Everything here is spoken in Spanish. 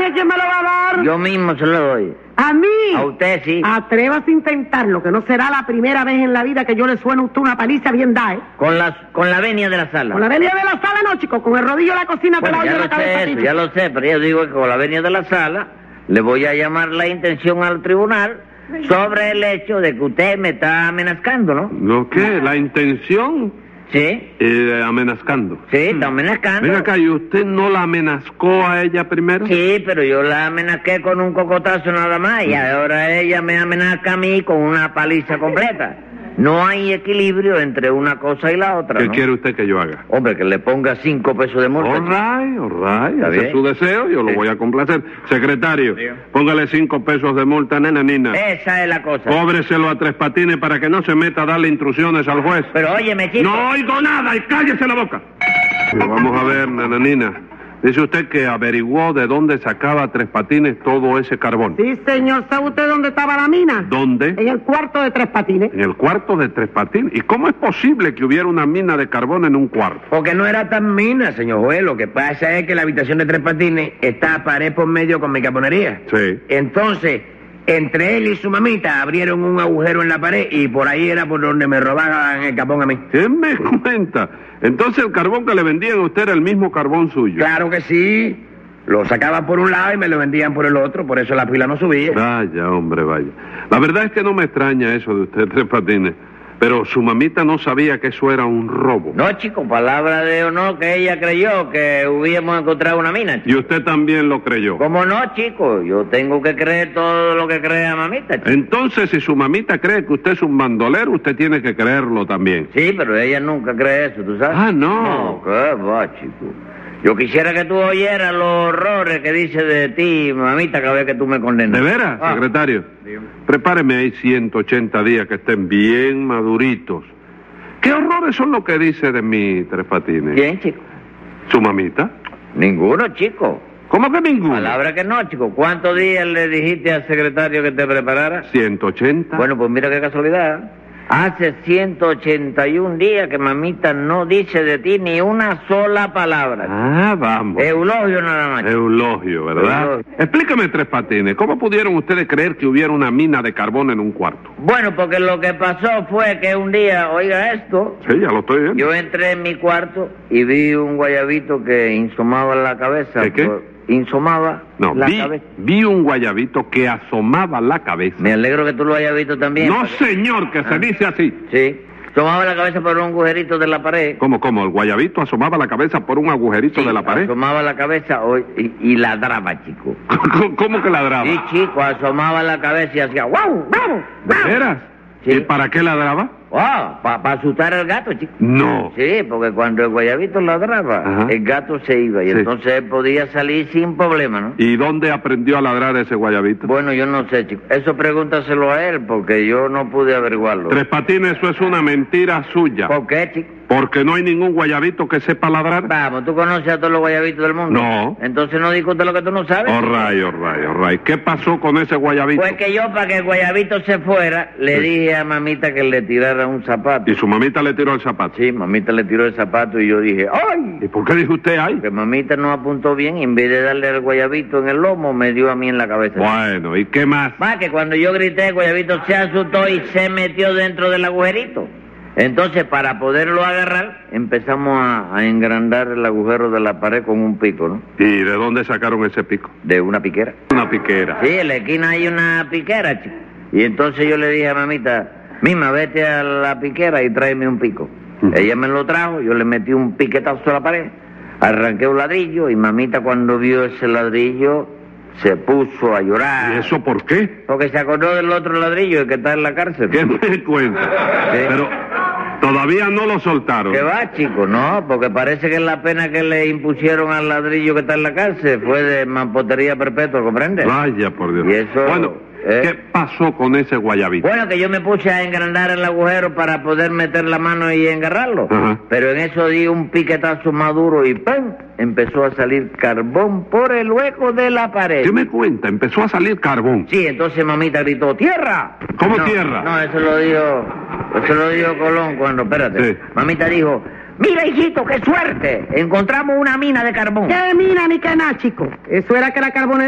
¿sabe quién me lo va a dar? Yo mismo se lo doy. ¿A mí? A usted sí. Atrévase a intentarlo, que no será la primera vez en la vida que yo le suene a usted una paliza bien da, ¿eh? Con la venia de la sala. Con la venia de la sala no, chico, con el rodillo de la cocina te la Bueno, oye ya en la lo cabeza. sé eso, ya lo sé, pero yo digo que con la venia de la sala le voy a llamar la intención al tribunal sobre el hecho de que usted me está amenazando, ¿no? ¿Lo qué? ¿La intención? Sí, Amenazcando. sí, está amenazando. Venga acá, ¿y usted no la amenazcó a ella primero? Sí, pero yo la amenacé con un cocotazo nada más y ahora ella me amenaza a mí con una paliza completa. No hay equilibrio entre una cosa y la otra, ¿Qué ¿no? quiere usted que yo haga? Hombre, que le ponga 5 pesos de multa. All right. ¿Está Ese bien? es su deseo, yo lo Sí. voy a complacer. Secretario, Sí. póngale 5 pesos de multa, nena. Esa es la cosa. Cóbreselo a Tres Patines para que no se meta a darle instrucciones al juez. Pero óyeme, chico. No oigo nada y cállese la boca. Vamos a ver, nananina. Dice usted que averiguó de dónde sacaba Tres Patines todo ese carbón. Sí, señor, ¿sabe usted dónde estaba la mina? ¿Dónde? En el cuarto de Tres Patines. En el cuarto de Tres Patines. ¿Y cómo es posible que hubiera una mina de carbón en un cuarto? Porque no era tan mina, señor juez. Lo que pasa es que la habitación de Tres Patines está pared por medio con mi carbonería. Sí. Entonces, entre él y su mamita abrieron un agujero en la pared y por ahí era por donde me robaban el carbón a mí. ¿Qué me cuenta? Entonces el carbón que le vendían a usted era el mismo carbón suyo. Claro que sí. Lo sacaban por un lado y me lo vendían por el otro, por eso la pila no subía. Vaya, hombre, vaya. La verdad es que no me extraña eso de usted, Tres Patines. Pero su mamita no sabía que eso era un robo. No, chico, palabra de honor que ella creyó que hubiéramos encontrado una mina, chico. Y usted también lo creyó. ¿Cómo no, chico? Yo tengo que creer todo lo que crea mamita, chico. Entonces, si su mamita cree que usted es un bandolero, usted tiene que creerlo también. Sí, pero ella nunca cree eso, ¿tú sabes? Ah, no. No, ¿qué va, chico? Yo quisiera que tú oyeras los horrores que dice de ti, mamita, cada vez que tú me condenas. ¿De veras, Ah. secretario? Prepáreme ahí 180 días que estén bien maduritos. ¿Qué horrores son lo que dice de mí, Tres Patines? ¿Quién, chico? ¿Su mamita? Ninguno, chico. ¿Cómo que ninguno? Palabra que no, chico. ¿Cuántos días le dijiste al secretario que te preparara? 180. Bueno, pues mira qué casualidad. Hace 181 días que mamita no dice de ti ni una sola palabra. Ah, vamos. Eulogio nada más. Eulogio, ¿verdad? Eulogio. Explícame, Tres Patines, ¿cómo pudieron ustedes creer que hubiera una mina de carbón en un cuarto? Bueno, porque lo que pasó fue que un día, oiga esto, Sí, ya lo estoy viendo. yo entré en mi cuarto y vi un guayabito que insomaba la cabeza. ¿Qué? Insomaba No, la cabeza. vi un guayabito que asomaba la cabeza. Me alegro que tú lo hayas visto también. No, porque- señor, que se dice así. Sí. Asomaba la cabeza por un agujerito de la pared. ¿Cómo? ¿El guayabito asomaba la cabeza por un agujerito Sí, de la pared? asomaba la cabeza y ladraba, chico. ¿Cómo que ladraba? Sí, chico, asomaba la cabeza y hacía ¡guau, guau! ¿De veras? Sí. ¿Y para qué ladraba? Para asustar al gato, chico. No. Sí, porque cuando el guayabito ladraba, Ajá. el gato se iba y Sí. entonces él podía salir sin problema, ¿no? ¿Y dónde aprendió a ladrar ese guayabito? Bueno, yo no sé, chico. Eso pregúntaselo a él porque yo no pude averiguarlo. Tres Patines, eso es una mentira suya. ¿Por qué, chico? Porque no hay ningún guayabito que sepa ladrar. Vamos, ¿tú conoces a todos los guayabitos del mundo? No. Entonces no discute lo que tú no sabes. All right. ¿Qué pasó con ese guayabito? Pues que yo, para que el guayabito se fuera, le Sí. dije a mamita que le tirara un zapato. ¿Y su mamita le tiró el zapato? Sí, mamita le tiró el zapato y yo dije, ¡ay! ¿Y por qué dijo usted ahí? Que mamita no apuntó bien y en vez de darle al guayabito en el lomo, me dio a mí en la cabeza. Bueno, ¿y qué más? Va, que cuando yo grité, el guayabito se asustó y se metió dentro del agujerito. Entonces, para poderlo agarrar, empezamos a engrandar el agujero de la pared con un pico, ¿no? ¿Y de dónde sacaron ese pico? De una piquera. Una piquera. Sí, en la esquina hay una piquera, chico. Y entonces yo le dije a mamita, Mima, vete a la piquera y tráeme un pico. Ella me lo trajo, yo le metí un piquetazo a la pared, arranqué un ladrillo y mamita cuando vio ese ladrillo se puso a llorar. ¿Y eso por qué? Porque se acordó del otro ladrillo, el que está en la cárcel. ¿Qué me cuenta? Sí. Pero todavía no lo soltaron. ¿Qué va, chico? No, porque parece que la pena que le impusieron al ladrillo que está en la cárcel fue de mampostería perpetua, ¿comprende? Vaya, por Dios. Y eso, Bueno, ¿qué pasó con ese guayabito? Bueno, que yo me puse a engrandar el agujero para poder meter la mano y engarrarlo. Ajá. Pero en eso di un piquetazo más duro y ¡pam! Empezó a salir carbón por el hueco de la pared. ¿Qué me cuenta? Empezó a salir carbón. Sí, entonces mamita gritó, ¡tierra! ¿Cómo No, tierra? No, eso lo dijo Colón cuando, espérate. Sí. Mamita dijo, mira, hijito, qué suerte, encontramos una mina de carbón. ¿Qué mina ni qué nada, chico? Eso era que la carbonera